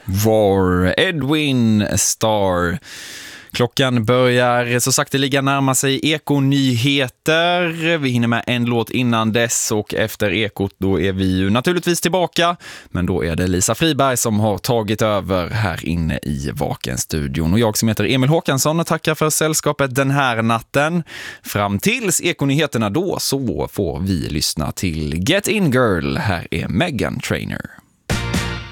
War, Edwin Starr. Klockan börjar så sakteliga närma sig Eko-nyheter. Vi hinner med en låt innan dess och efter Ekot då är vi ju naturligtvis tillbaka. Men då är det Lisa Friberg som har tagit över här inne i Vaken-studion. Och jag som heter Emil Håkansson tackar för sällskapet den här natten. Fram tills Eko-nyheterna då så får vi lyssna till Get In Girl. Här är Meghan Trainor.